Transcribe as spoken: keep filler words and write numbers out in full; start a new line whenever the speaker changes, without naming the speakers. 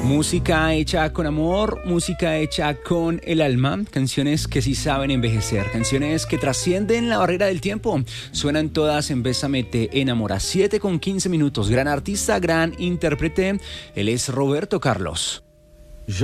Música hecha con amor, música hecha con el alma, canciones que sí saben envejecer, canciones que trascienden la barrera del tiempo. Suenan todas en Bésame te enamora. siete con quince minutos. Gran artista, gran intérprete. Él es Roberto Carlos.